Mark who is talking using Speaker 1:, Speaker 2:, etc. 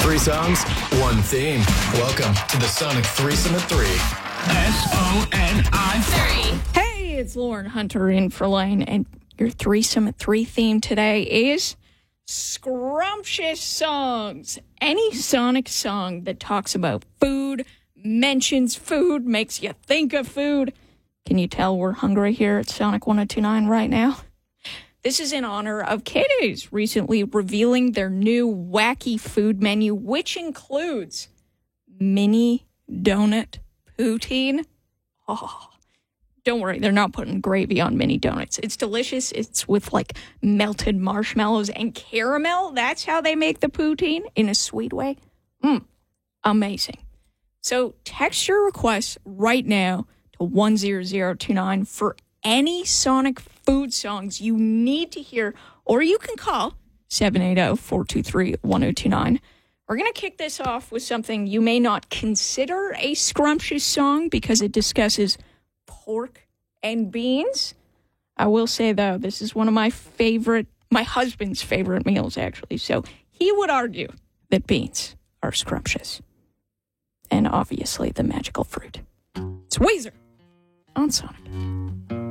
Speaker 1: Three songs, one theme. Welcome to the Sonic Threesome at 3.
Speaker 2: SONI 3. Hey, it's Lauren Hunter in for Lane, and your Threesome at 3 theme today is scrumptious songs. Any Sonic song that talks about food, mentions food, makes you think of food. Can you tell we're hungry here at Sonic 1029 right now? This is in honor of Katie's recently revealing their new wacky food menu, which includes mini donut poutine. Oh, don't worry, they're not putting gravy on mini donuts. It's delicious. It's with like melted marshmallows and caramel. That's how they make the poutine in a sweet way. Amazing. So text your requests right now to 10029 for any Sonic food songs you need to hear, or you can call 780-423-1029. We're going to kick this off with something you may not consider a scrumptious song because it discusses pork and beans. I will say, though, this is one of my husband's favorite meals, actually. So he would argue that beans are scrumptious. And obviously the magical fruit. It's Weezer on Sonic.